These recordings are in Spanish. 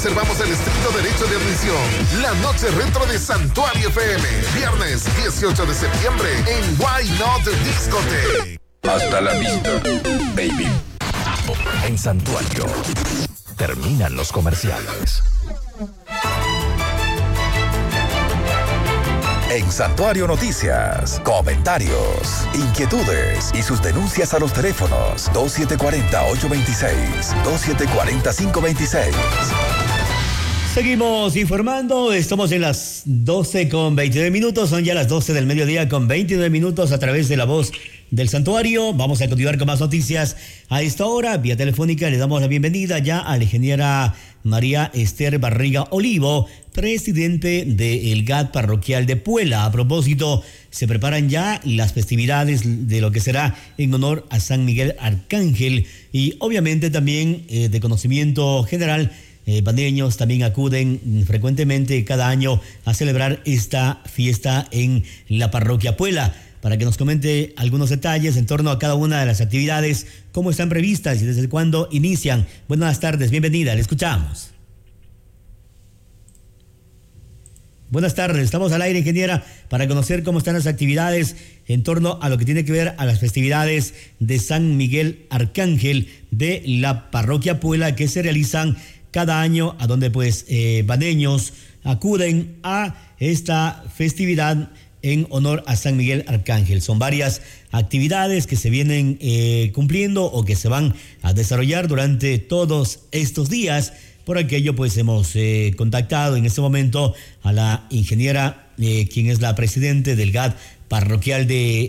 reservamos el estricto derecho de admisión. La noche retro de Santuario FM. Viernes 18 de septiembre en Why Not Discotheque. Hasta la vista, baby. En Santuario terminan los comerciales. En Santuario Noticias, comentarios, inquietudes y sus denuncias a los teléfonos 2740-826, 2740-526. Seguimos informando, estamos en las 12:29, son ya las 12 del mediodía con 29 minutos a través de La Voz del Santuario. Vamos a continuar con más noticias a esta hora. Vía telefónica le damos la bienvenida ya a la ingeniera María Esther Barriga Olivo, presidente del GAT parroquial de Puela. A propósito, se preparan ya las festividades de lo que será en honor a San Miguel Arcángel y obviamente también de conocimiento general. Bandeños también acuden frecuentemente cada año a celebrar esta fiesta en la parroquia Puela. Para que nos comente algunos detalles en torno a cada una de las actividades, cómo están previstas y desde cuándo inician. Buenas tardes, bienvenida, le escuchamos. Buenas tardes, estamos al aire, ingeniera, para conocer cómo están las actividades en torno a lo que tiene que ver a las festividades de San Miguel Arcángel de la parroquia Puela que se realizan cada año, a donde pues bandeños acuden a esta festividad en honor a San Miguel Arcángel. Son varias actividades que se vienen cumpliendo o que se van a desarrollar durante todos estos días. Por aquello pues hemos contactado en este momento a la ingeniera, quien es la presidente del GAT parroquial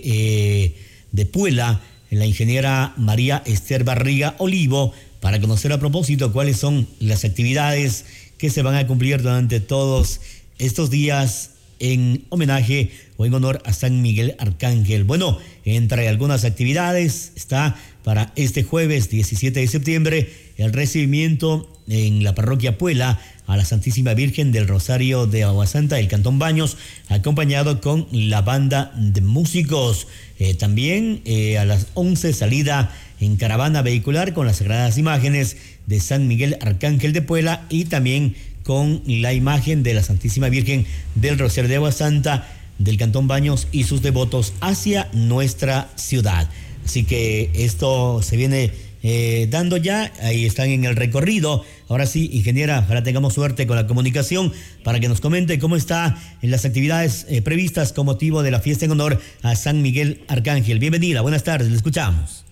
de Puela, la ingeniera María Esther Barriga Olivo, para conocer a propósito cuáles son las actividades que se van a cumplir durante todos estos días en homenaje o en honor a San Miguel Arcángel. Bueno, entre algunas actividades está para este jueves 17 de septiembre el recibimiento en la parroquia Puela a la Santísima Virgen del Rosario de Aguasanta del Cantón Baños, acompañado con la banda de músicos. También a las 11 salida en caravana vehicular con las sagradas imágenes de San Miguel Arcángel de Puela y también con la imagen de la Santísima Virgen del Rosario de Aguasanta del Cantón Baños y sus devotos hacia nuestra ciudad. Así que esto se viene dando ya, ahí están en el recorrido. Ahora sí, ingeniera, ojalá tengamos suerte con la comunicación para que nos comente cómo está en las actividades previstas con motivo de la fiesta en honor a San Miguel Arcángel. Bienvenida, buenas tardes, le escuchamos.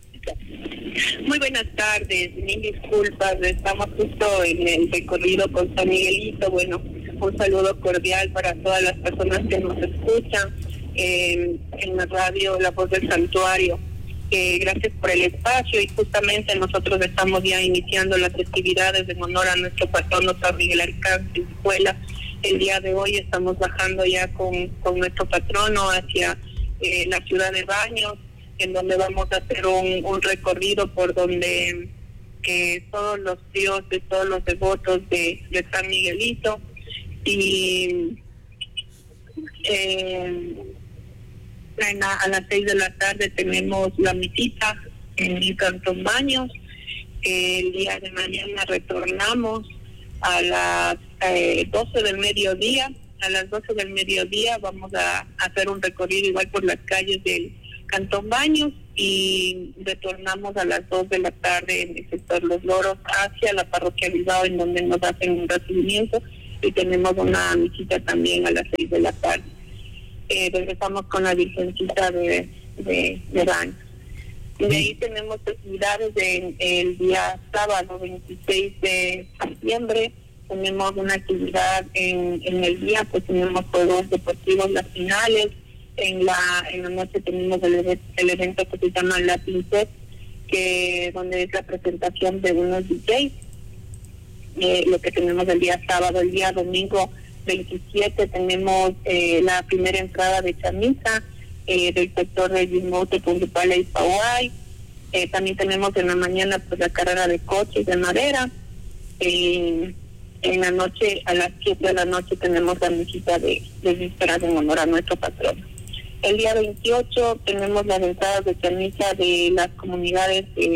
Muy buenas tardes, mil disculpas, estamos justo en el recorrido con San Miguelito. Bueno, un saludo cordial para todas las personas que nos escuchan en la radio La Voz del Santuario. Gracias por el espacio y justamente nosotros estamos ya iniciando las festividades en honor a nuestro patrono San Miguel Arcángel de Puela. El día de hoy estamos bajando ya con nuestro patrono hacia la ciudad de Baños, en donde vamos a hacer un recorrido por donde todos los dioses, todos los devotos de San Miguelito, y a las 6 de la tarde tenemos la misita en el Cantón Baños. El día de mañana retornamos a las 12 del mediodía. A las 12 del mediodía vamos a hacer un recorrido igual por las calles del Cantón Baños y retornamos a las 2 de la tarde en el sector Los Loros hacia la parroquia Bilbao, en donde nos hacen un recibimiento, y tenemos una misita también a las 6 de la tarde. Regresamos con la Virgencita de Baños. Y de ahí tenemos actividades el día sábado 26 de septiembre. Tenemos una actividad en el día, pues tenemos juegos deportivos, las finales. En la noche tenemos el evento que se llama Latin Set, donde es la presentación de unos DJs. Lo que tenemos el día sábado. El día domingo 27 tenemos la primera entrada de chamisa del sector de Yimote, Punjupala y Pauay. También tenemos en la mañana pues la carrera de coches de madera. En la noche, a las 7 de la noche, tenemos la visita de vísperas en honor a nuestro patrón. El día 28 tenemos las entradas de chamisa de las comunidades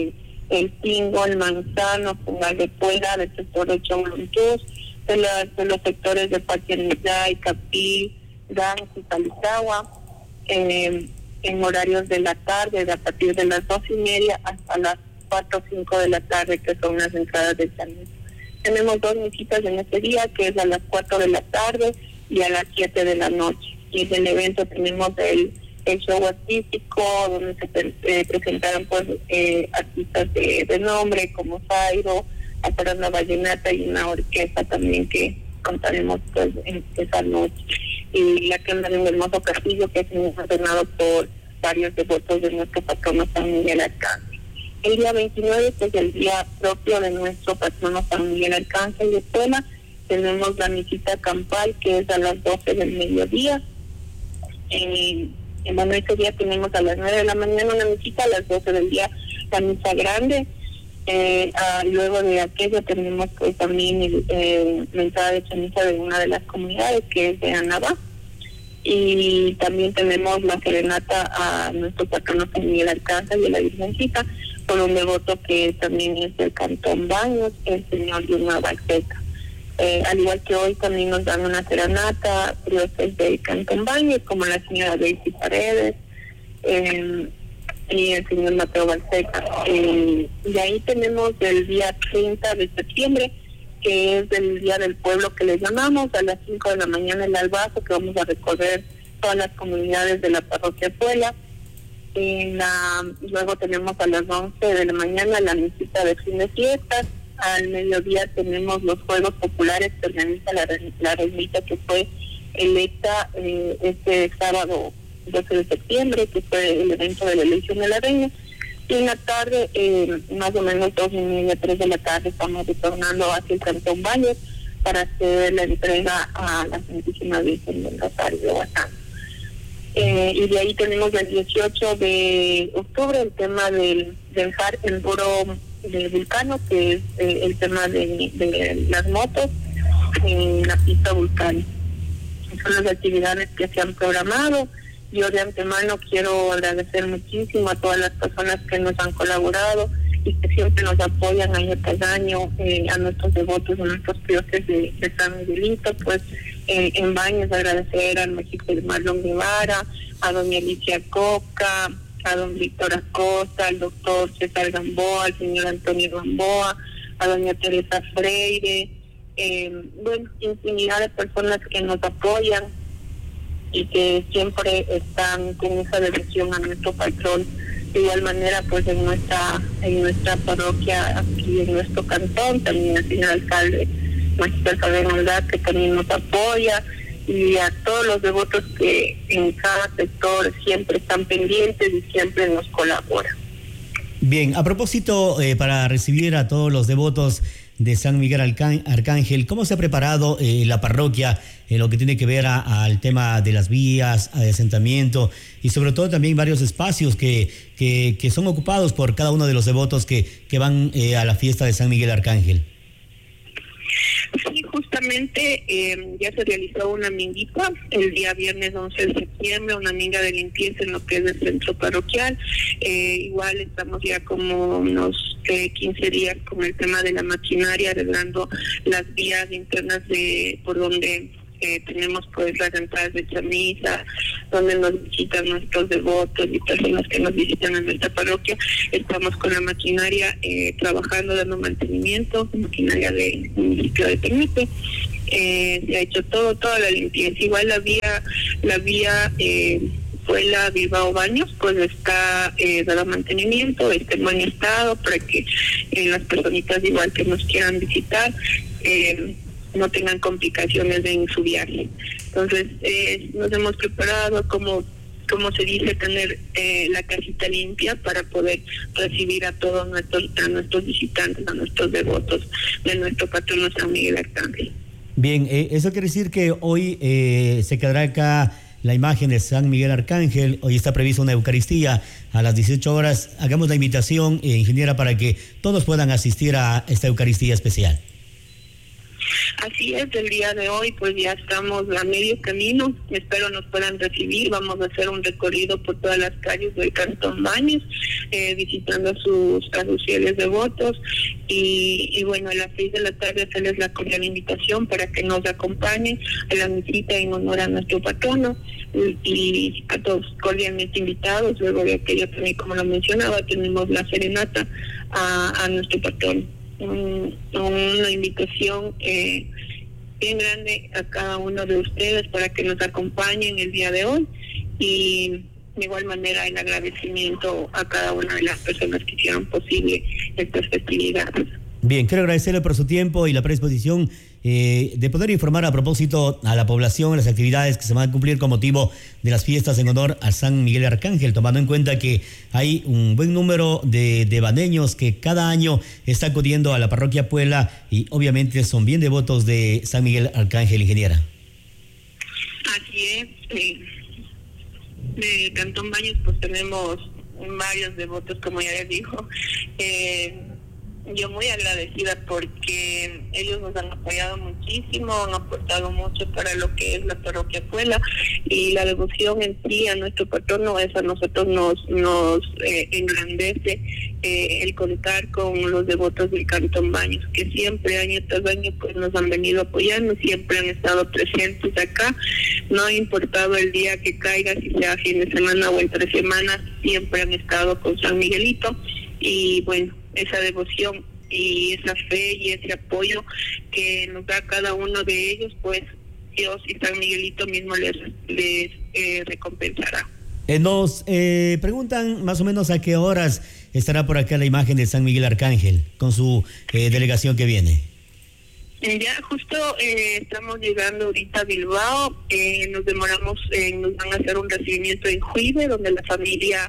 El Pingo, El Manzano, Pungal de Puebla, del sector de Chonguntús, de los sectores de Paquianillay, Capil, Danz y Talizagua, en horarios de la tarde, a partir de las 2:30 hasta las 4 o 5 de la tarde, que son las entradas del San. Tenemos 2 misitas en este día, que es a las 4 de la tarde y a las 7 de la noche. Y en el evento tenemos el show artístico, donde se presentaron pues artistas de nombre como Zairo, Aparanda Vallenata y una orquesta también que contaremos pues en esa noche. Y la quema de un hermoso castillo que es ordenado por varios devotos de nuestro patrono San Miguel Arcángel. El día 29, que es el día propio de nuestro patrono San Miguel Arcángel de Puebla, tenemos la misita campal, que es a las 12 del mediodía. Bueno, ese día tenemos a las 9 de la mañana una misita, a las 12 del día la misa grande. Luego de aquello tenemos pues también la entrada de ceniza de una de las comunidades, que es de Anabá. Y también tenemos la serenata a nuestro patrono San Miguel Arcángel y a la Virgencita, por un devoto que también es del Cantón Baños, el señor Yuna Balseca. Al igual que hoy también nos dan una serenata dioses del Cantón Baños, como la señora Daisy Paredes y el señor Mateo Balseca. Y ahí tenemos el día 30 de septiembre, que es el Día del Pueblo, que le llamamos, a las 5 de la mañana el albazo, que vamos a recorrer todas las comunidades de la parroquia Puebla. Luego tenemos a las 11 de la mañana la misita de fin de fiestas. Al mediodía tenemos los Juegos Populares que organiza la ermita, que fue electa este sábado 12 de septiembre, que fue el evento de la elección de la reina. Y en la tarde, más o menos 2:30, 3 de la tarde, estamos retornando hacia el Cantón Baños para hacer la entrega a la Santísima Virgen del Rosario de Huatán. Y de ahí tenemos el 18 de octubre el tema del JAR, el Foro de Vulcano, que es el tema de las motos en la pista Vulcano. Son las actividades que se han programado. Yo de antemano quiero agradecer muchísimo a todas las personas que nos han colaborado y que siempre nos apoyan año tras año, a nuestros devotos, a nuestros dioses de San Miguelito. Pues en Baños agradecer al México de Marlon Guevara, a doña Alicia Coca, a don Víctor Acosta, al doctor César Gamboa, al señor Antonio Gamboa, a doña Teresa Freire, bueno, infinidad de personas que nos apoyan y que siempre están con esa devoción a nuestro patrón. De igual manera, pues en nuestra parroquia, aquí en nuestro cantón, también el señor alcalde Magister Fabián Aldaz, que también nos apoya, y a todos los devotos que en cada sector siempre están pendientes y siempre nos colaboran. Bien, a propósito, para recibir a todos los devotos de San Miguel Arcángel, ¿cómo se ha preparado la parroquia en lo que tiene que ver al tema de las vías, de asentamiento y sobre todo también varios espacios que son ocupados por cada uno de los devotos que van a la fiesta de San Miguel Arcángel? Sí, justamente ya se realizó una minguita el día viernes 11 de septiembre, una minga de limpieza en lo que es el centro parroquial. Igual estamos ya como unos 15 días con el tema de la maquinaria, arreglando las vías internas por donde tenemos pues las entradas de chamisa, donde nos visitan nuestros devotos y personas que nos visitan en nuestra parroquia. Estamos con la maquinaria trabajando, dando mantenimiento, maquinaria del municipio de Temite. Se ha hecho toda la limpieza. Igual la vía Puebla Bilbao Baños, pues está dado mantenimiento, está en buen estado para que las personitas igual que nos quieran visitar no tengan complicaciones en su viaje. Entonces nos hemos preparado, como se dice, tener la casita limpia para poder recibir a todos nuestros visitantes, a nuestros devotos de nuestro patrono San Miguel Arcángel. Bien, eso quiere decir que hoy se quedará acá la imagen de San Miguel Arcángel. Hoy está prevista una Eucaristía a las 18 horas. Hagamos la invitación, ingeniera, para que todos puedan asistir a esta Eucaristía especial. Así es, el día de hoy pues ya estamos a medio camino, espero nos puedan recibir. Vamos a hacer un recorrido por todas las calles del Cantón Baños, visitando a sus fieles devotos y bueno, a las 6 de la tarde hacerles la cordial invitación para que nos acompañen a la misita en honor a nuestro patrono y a todos cordialmente invitados. Luego de aquello también, como lo mencionaba, tenemos la serenata a nuestro patrón. Una invitación bien grande a cada uno de ustedes para que nos acompañen el día de hoy, y de igual manera el agradecimiento a cada una de las personas que hicieron posible estas festividades. Bien, quiero agradecerle por su tiempo y la predisposición de poder informar a propósito a la población las actividades que se van a cumplir con motivo de las fiestas en honor a San Miguel Arcángel, tomando en cuenta que hay un buen número de baneños que cada año está acudiendo a la parroquia Puela y obviamente son bien devotos de San Miguel Arcángel, ingeniera. Así es. De Cantón Baños pues tenemos varios devotos, como ya les dijo. Yo muy agradecida porque ellos nos han apoyado muchísimo, han aportado mucho para lo que es la parroquia Puela, y la devoción en sí a nuestro patrono, eso a nosotros nos engrandece el contar con los devotos del Cantón Baños, que siempre año tras año pues nos han venido apoyando, siempre han estado presentes acá, no ha importado el día que caiga, si sea fin de semana o entre semanas, siempre han estado con San Miguelito. Y bueno, esa devoción y esa fe y ese apoyo que nos da cada uno de ellos, pues Dios y San Miguelito mismo les recompensará. Nos preguntan más o menos a qué horas estará por acá la imagen de San Miguel Arcángel con su delegación que viene. Ya justo estamos llegando ahorita a Bilbao, nos demoramos, nos van a hacer un recibimiento en Juive, donde la familia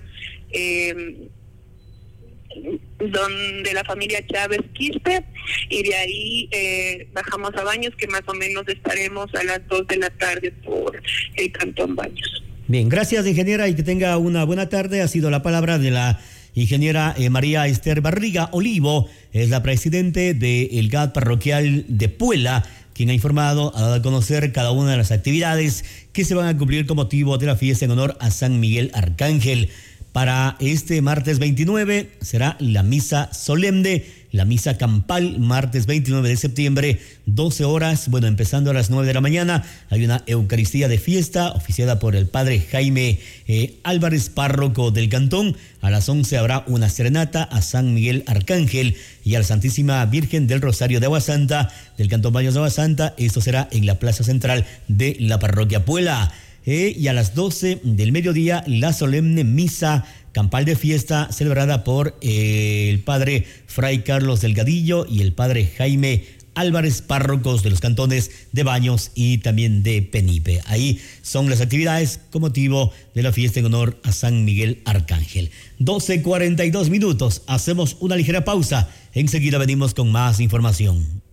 Chávez Quispe, y de ahí bajamos a Baños, que más o menos estaremos a las 2 de la tarde por el Cantón Baños. Bien, gracias, ingeniera, y que tenga una buena tarde. Ha sido la palabra de la ingeniera María Esther Barriga Olivo, es la presidente del GAT parroquial de Puela, quien ha informado, ha dado a conocer cada una de las actividades que se van a cumplir con motivo de la fiesta en honor a San Miguel Arcángel. Para este martes 29 será la misa solemne, la misa campal, martes 29 de septiembre, 12 horas, bueno, empezando a las 9 de la mañana, hay una Eucaristía de fiesta oficiada por el padre Jaime Álvarez, párroco del cantón. A las 11 habrá una serenata a San Miguel Arcángel y a la Santísima Virgen del Rosario de Agua Santa, del Cantón Baños de Agua Santa. Esto será en la plaza central de la parroquia Puela. Y a las 12 del mediodía, la solemne misa campal de fiesta celebrada por el padre Fray Carlos Delgadillo y el padre Jaime Álvarez, párrocos de los cantones de Baños y también de Penipe. Ahí son las actividades con motivo de la fiesta en honor a San Miguel Arcángel. 12:42 minutos. Hacemos una ligera pausa. Enseguida venimos con más información.